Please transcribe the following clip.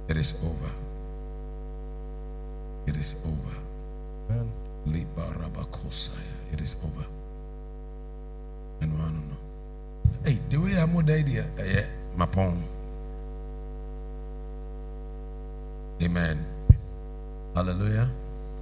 It is over. It is over. Amen. It is over. And one no. Hey, the way I'm more idea, my pong. Amen. Hallelujah.